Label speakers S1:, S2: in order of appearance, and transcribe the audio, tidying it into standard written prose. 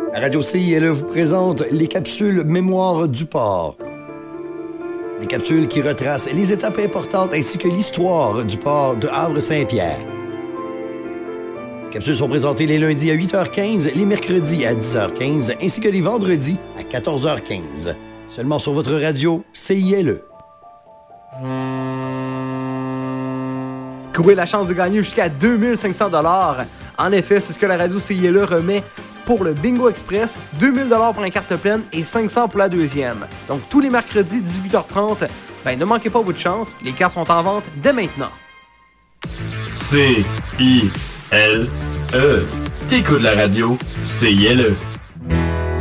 S1: La radio CILE vous présente les capsules Mémoire du port. Des capsules qui retracent les étapes importantes ainsi que l'histoire du port de Havre-Saint-Pierre. Les capsules sont présentées les lundis à 8h15, les mercredis à 10h15 ainsi que les vendredis à 14h15. Seulement sur votre radio CILE.
S2: Courez la chance de gagner jusqu'à 2500 $. En effet, c'est ce que la radio CILE remet pour le Bingo Express, 2000 $ pour la carte pleine et 500 pour la deuxième. Donc tous les mercredis 18h30, ne manquez pas votre chance, les cartes sont en vente dès maintenant.
S3: CILE. T'écoutes la radio CILE.